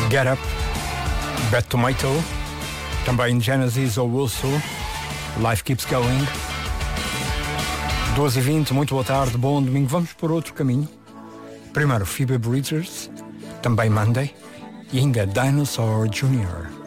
Get Up, Bad Tomato, também Genesis ou Also, Life Keeps Going. 12h20, muito boa tarde, bom domingo. Vamos por outro caminho. Primeiro Phoebe Bridgers, também Monday, e ainda Dinosaur Jr.